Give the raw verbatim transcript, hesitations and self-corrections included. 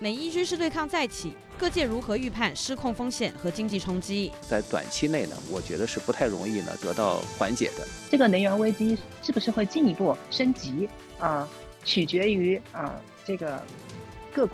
美伊军事对抗再起，各界如何预判失控风险和经济冲击？ 在短期内呢，我觉得是不太容易呢得到缓解的。 这个能源危机是不是会进一步升级啊、呃？取决于啊、呃、这个